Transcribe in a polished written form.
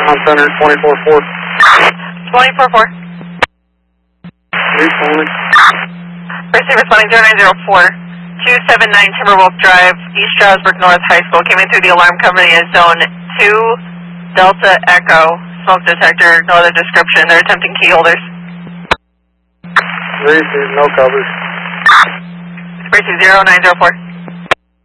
On center, 24-4. 24-4. Responding. First responding 0904. 279 Timberwolf Drive, East Stroudsburg North High School. Came in through the alarm company as Zone 2, Delta Echo. Smoke detector, no other description. They're attempting key holders. Receive, no covers. Receive 0904.